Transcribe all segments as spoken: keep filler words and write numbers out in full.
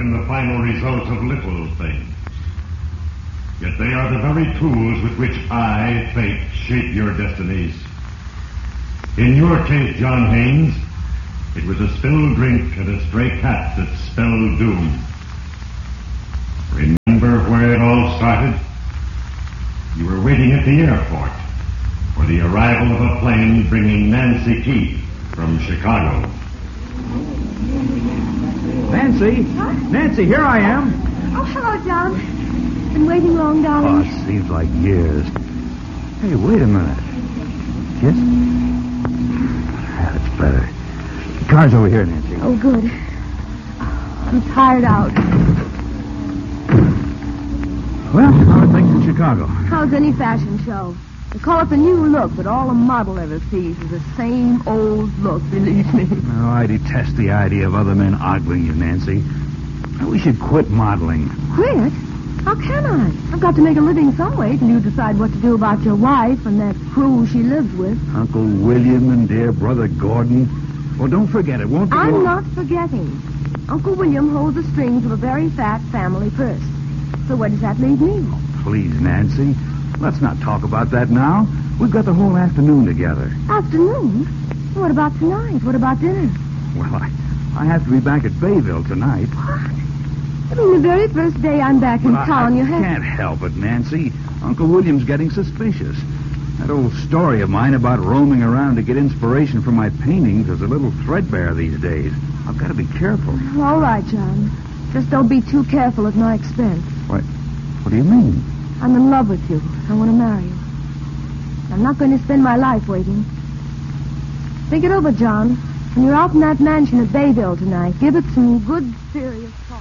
in the final results of little things. Yet they are the very tools with which I, fate, shape your destinies. In your case, John Haynes, it was a spilled drink and a stray cat that spelled doom. Remember where it all started? You were waiting at the airport for the arrival of a plane bringing Nancy Keith from Chicago. Nancy? Huh? Nancy, here I am. Oh, hello, John. Been waiting long, darling? Oh, it seems like years. Hey, wait a minute. Kiss? That's better. The car's over here, Nancy. Oh, good. I'm tired out. Well, how are things in Chicago? How's any fashion show? They call it the new look, but all a model ever sees is the same old look, believe me. Oh, I detest the idea of other men ogling you, Nancy. We should quit modeling. Quit? How can I? I've got to make a living some way till you decide what to do about your wife and that crew she lives with. Uncle William and dear brother Gordon. Well, don't forget it, won't be I'm long. not forgetting. Uncle William holds the strings of a very fat family purse. So where does that leave me? Oh, please, Nancy. Let's not talk about that now. We've got the whole afternoon together. Afternoon? What about tonight? What about dinner? Well, I, I have to be back at Bayville tonight. What? I mean, the very first day I'm back in Well, town, I, you I have... can't help it, Nancy. Uncle William's getting suspicious. That old story of mine about roaming around to get inspiration for my paintings is a little threadbare these days. I've got to be careful. All right, John. Just don't be too careful at my expense. What? What do you mean? I'm in love with you. I want to marry you. I'm not going to spend my life waiting. Think it over, John. When you're out in that mansion at Bayville tonight, give it some good, serious thought.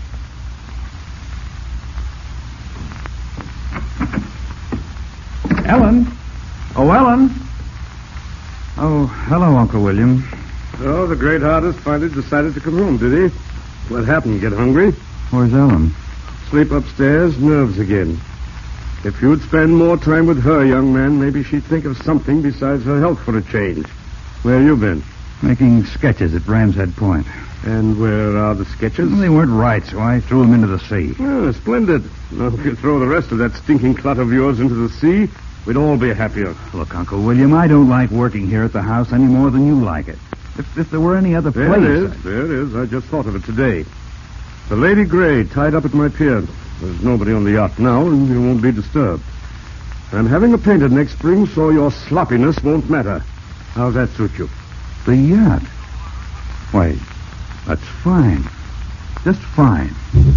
Ellen? Oh, Ellen? Oh, hello, Uncle William. Oh, the great artist finally decided to come home, did he? What happened? Get hungry? Where's Ellen? Sleep upstairs, nerves again. If you'd spend more time with her, young man, maybe she'd think of something besides her health for a change. Where you been? Making sketches at Ram's Head Point. And where are the sketches? Well, they weren't right, so I threw them into the sea. Oh, splendid. Now, if you throw the rest of that stinking clutter of yours into the sea, we'd all be happier. Look, Uncle William, I don't like working here at the house any more than you like it. If, if there were any other There place... it is. I'd... There it is. I just thought of it today. The Lady Grey tied up at my pier. There's nobody on the yacht now, and you won't be disturbed. I'm having her painted next spring, so your sloppiness won't matter. How's that suit you? The yacht? Why, that's fine. Just fine.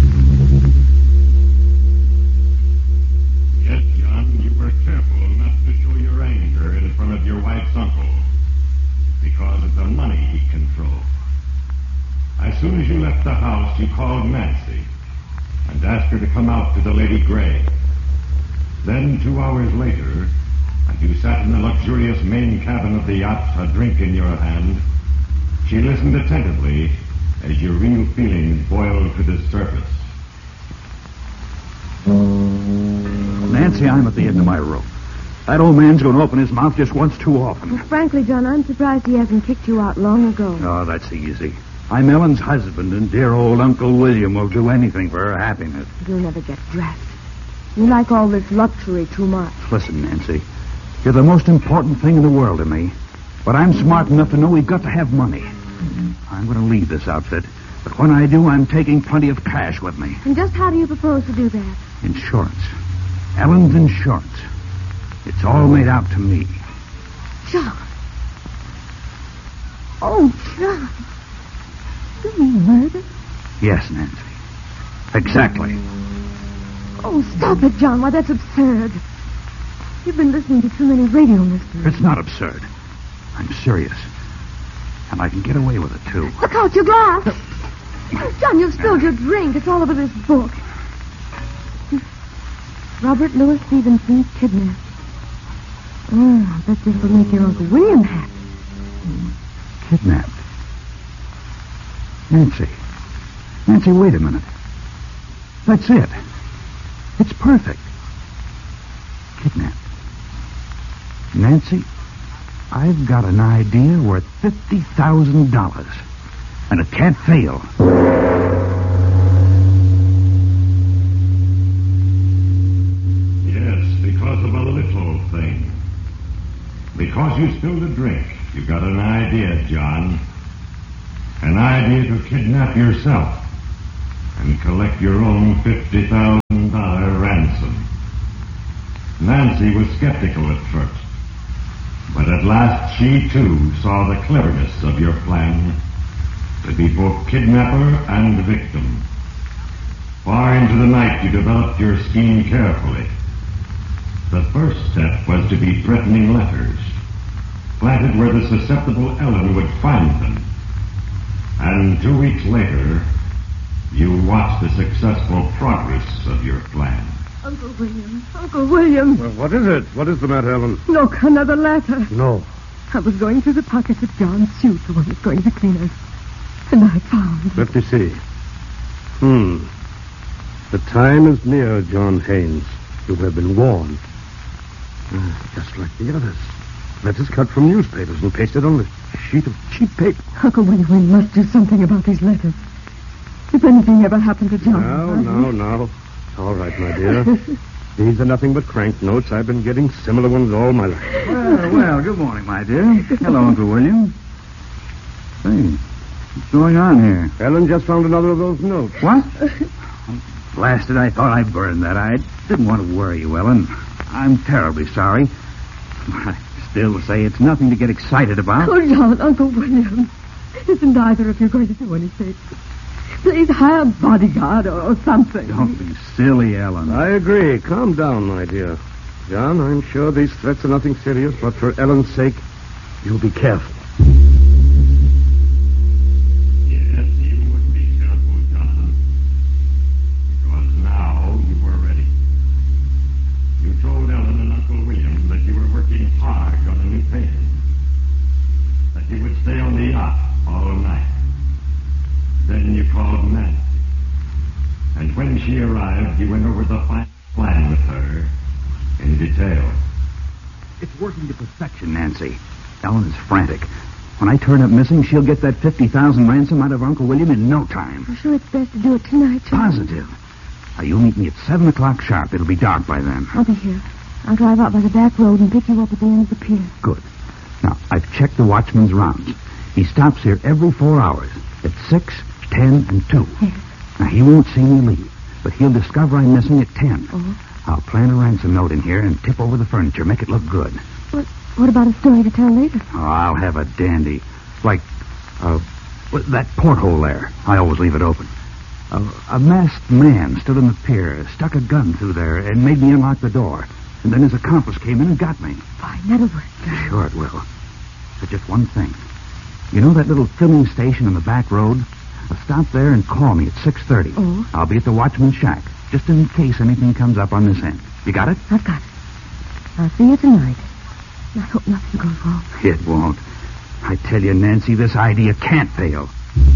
Yes, John, you were careful not to show your anger in front of your wife's uncle because of the money he controlled. As soon as you left the house, you called Nancy and asked her to come out to the Lady Grey. Then, two hours later, as you sat in the luxurious main cabin of the yacht, a drink in your hand, she listened attentively as your real feelings boiled to the surface. Nancy, I'm at the end of my rope. That old man's going to open his mouth just once too often. Well, frankly, John, I'm surprised he hasn't kicked you out long ago. Oh, that's easy. I'm Ellen's husband, and dear old Uncle William will do anything for her happiness. You'll never get dressed. You like all this luxury too much. Listen, Nancy, you're the most important thing in the world to me. But I'm smart enough to know we've got to have money. Mm-hmm. I'm going to leave this outfit. But when I do, I'm taking plenty of cash with me. And just how do you propose to do that? Insurance. Ellen's insurance. It's all made out to me. John. Oh, John. You mean murder? Yes, Nancy. Exactly. Oh, stop it, John. Why, that's absurd. You've been listening to too many radio mysteries. It's not absurd. I'm serious. And I can get away with it, too. Look out, your glass. Oh, John, you've spilled your drink. It's all over this book. Robert Louis Stevenson kidnapped. Oh, I bet this will make your Uncle William happy. Kidnapped? Nancy. Nancy, wait a minute. That's it. It's perfect. Kidnapped. Nancy, I've got an idea worth fifty thousand dollars. And it can't fail. Because you spilled a drink, you got an idea, John. An idea to kidnap yourself and collect your own fifty thousand dollars ransom. Nancy was skeptical at first, but at last she, too, saw the cleverness of your plan to be both kidnapper and victim. Far into the night, you developed your scheme carefully. The first step was to be threatening letters, planted where the susceptible Ellen would find them. And two weeks later, you watched the successful progress of your plan. Uncle William, Uncle William. Well, what is it? What is the matter, Ellen? Look, another letter. No. I was going through the pockets of John's suit, the one that's going to clean us. And I found... Let me see. Hmm. The time is near, John Haynes. You have been warned. Uh, just like the others. Letters cut from newspapers and pasted on a sheet of cheap paper. Uncle William, we must do something about these letters. If anything ever happened to John... No, no, no. It's all right, my dear. These are nothing but crank notes. I've been getting similar ones all my life. Well, well, good morning, my dear. Hello, Uncle William. Hey, what's going on here? Ellen just found another of those notes. What? Blasted, I thought I burned that. I didn't want to worry you, Ellen. I'm terribly sorry. I still say it's nothing to get excited about. Oh, John, Uncle William. Isn't either of you going to do anything? Please hire a bodyguard or, or something. Don't be silly, Ellen. I agree. Calm down, my dear. John, I'm sure these threats are nothing serious, but for Ellen's sake, you'll be careful. Yes, you would be careful, John. Because now you were ready. You told Ellen and Uncle William that you were working hard on a new painting. That you would stay on the yacht all night. Then you called Nancy. And when she arrived, you went over the final plan with her in detail. It's working to perfection, Nancy. Ellen is frantic. When I turn up missing, she'll get that fifty thousand ransom out of Uncle William in no time. I'm sure it's best to do it tonight, John. Positive. Now, you'll meet me at seven o'clock sharp. It'll be dark by then. I'll be here. I'll drive out by the back road and pick you up at the end of the pier. Good. Now, I've checked the watchman's rounds. He stops here every four hours at six, ten, and two. Yes. Now, he won't see me leave, but he'll discover I'm missing at ten. Oh? I'll plant a ransom note in here and tip over the furniture, make it look good. What, what about a story to tell later? Oh, I'll have a dandy. Like, uh, that porthole there. I always leave it open. A, a masked man stood on the pier, stuck a gun through there, and made me unlock the door. And then his accomplice came in and got me. Fine, that'll work. Sure it will. But just one thing. You know that little filling station on the back road? Well, stop there and call me at six thirty. Oh? I'll be at the watchman's shack, just in case anything comes up on this end. You got it? I've got it. I'll see you tonight. I hope nothing goes wrong. It won't. I tell you, Nancy, this idea can't fail.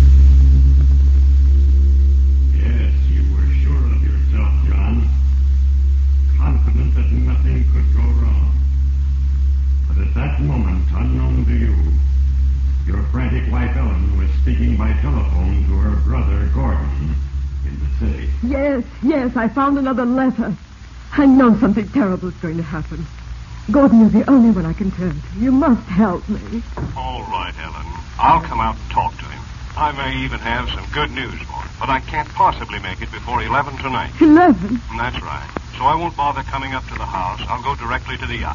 Yes, you were sure of yourself, John. Confident that nothing could go wrong. But at that moment, unknown to you, your frantic wife Ellen was speaking by telephone to her brother Gordon in the city. Yes, yes, I found another letter. I know something terrible is going to happen. Gordon, you're the only one I can turn to. You must help me. All right, Ellen. I'll come out and talk to him. I may even have some good news for him, but I can't possibly make it before eleven tonight. Eleven? That's right. So I won't bother coming up to the house. I'll go directly to the yacht.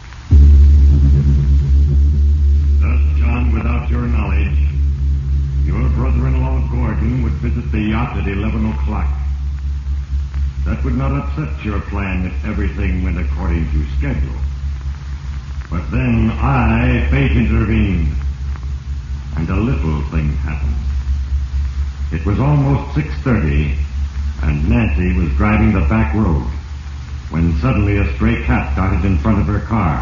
Thus, John, without your knowledge, your brother-in-law Gordon would visit the yacht at eleven o'clock. That would not upset your plan if everything went according to schedule. But then I, fate, intervened, and a little thing happened. It was almost six thirty, and Nancy was driving the back road, when suddenly a stray cat darted in front of her car.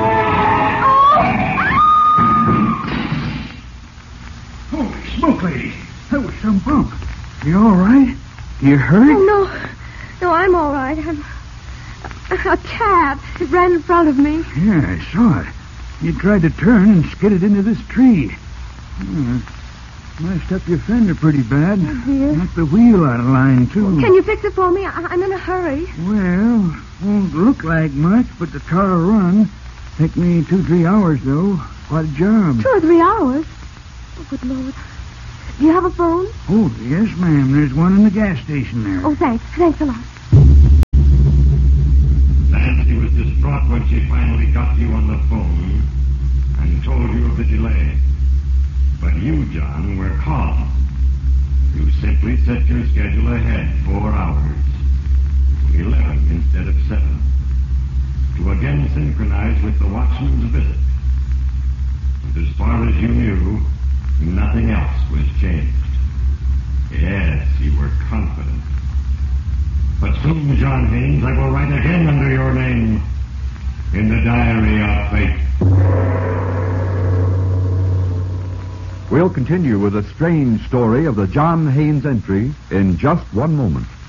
Holy smoke, lady. That was some bump. You all right? You hurt? Oh, no. No, I'm all right. I'm... A cat. It ran in front of me. Yeah, I saw it. You tried to turn and skidded into this tree. Uh, messed up your fender pretty bad. Oh, dear. Knocked the wheel out of line, too. Can you fix it for me? I- I'm in a hurry. Well, won't look like much, but the car will run. Take me two, three hours, though. Quite a job. Two or three hours? Oh, good Lord. Do you have a phone? Oh, yes, ma'am. There's one in the gas station there. Oh, thanks. Thanks a lot. Nancy was distraught when she finally got you on the phone and told you of the delay. But you, John, were calm. You simply set your schedule ahead four hours. Eleven instead of seven. To again synchronize with the watchman's visit. And as far as you knew, nothing else was changed. Yes, you were confident. But soon, John Haynes, I will write again under your name in the diary of fate. We'll continue with the strange story of the John Haynes entry in just one moment.